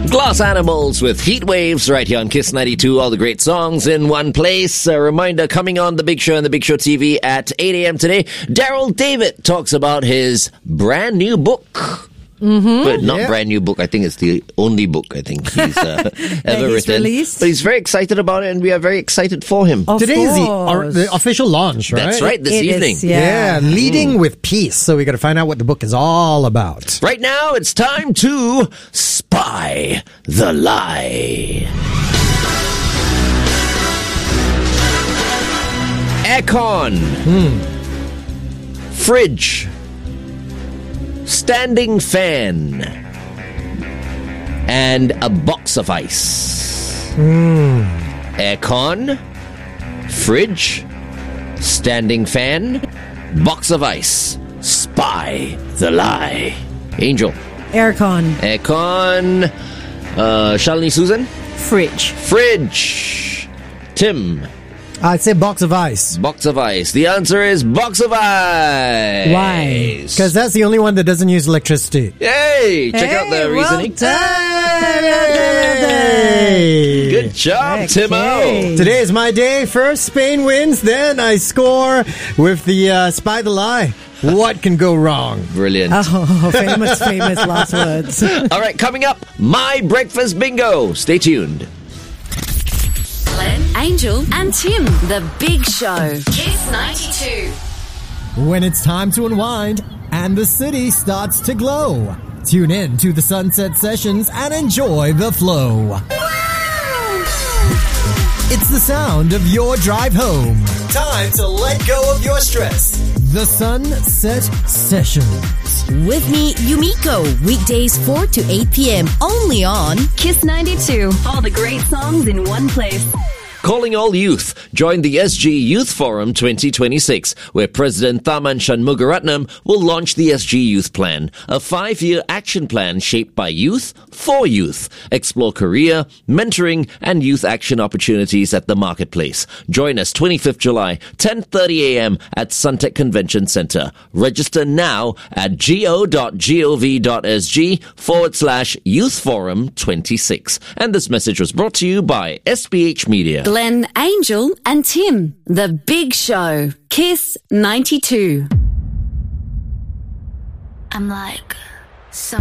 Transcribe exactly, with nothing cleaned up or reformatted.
Glass Animals with Heat Waves right here on Kiss ninety-two. All the great songs in one place. A reminder, coming on The Big Show and The Big Show T V at eight a.m. today, Daryl David talks about his brand new book. Mm-hmm. But not yeah. brand new book. I think it's the only book I think he's uh, ever he's written. Released. But he's very excited about it, and we are very excited for him. Of Today course. is the, or, the official launch, right? That's right, this It evening. is, yeah. Yeah, leading mm. with peace. So we got to find out what the book is all about. Right now, it's time to spy the lie. Aircon. Hmm. Fridge. Standing fan. And a box of ice. Mm. Aircon. Fridge. Standing fan. Box of ice. Spy the lie. Angel. Aircon. Aircon. Uh, Shalini Susan. Fridge. Fridge. Tim. I'd say box of ice. Box of ice. The answer is box of ice. Why? Because that's the only one that doesn't use electricity. Yay! Check Hey, out the well reasoning. done. Hey. Good job, Okay. Timo. Today is my day. First, Spain wins. Then I score with the uh, Spy the Lie. What can go wrong? Brilliant. Oh, famous, famous last words. All right, coming up, my breakfast bingo. Stay tuned. Glenn, Angel, and Tim. The Big Show. Kiss ninety-two. When it's time to unwind and the city starts to glow, tune in to the Sunset Sessions and enjoy the flow. It's the sound of your drive home. Time to let go of your stress. The Sunset Sessions. With me, Yumiko. Weekdays four to eight p.m. Only on Kiss ninety-two. All the great songs in one place. Calling all youth, join the S G Youth Forum twenty twenty-six, where President Tharman Shanmugaratnam will launch the S G Youth Plan, a five-year action plan shaped by youth for youth. Explore career, mentoring, and youth action opportunities at the marketplace. Join us twenty-fifth July, ten thirty a.m. at Suntec Convention Center. Register now at go.gov.sg forward slash Youth Forum twenty-six. And this message was brought to you by S B H Media. Glenn, Angel, and Tim. The Big Show. Kiss ninety-two. I'm like some